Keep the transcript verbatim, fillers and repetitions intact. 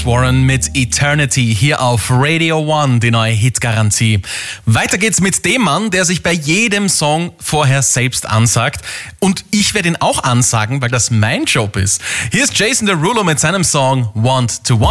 Warren mit Eternity hier auf Radio One, die neue Hitgarantie. Weiter geht's mit dem Mann, der sich bei jedem Song vorher selbst ansagt. Und ich werde ihn auch ansagen, weil das mein Job ist. Hier ist Jason Derulo mit seinem Song Want to Want.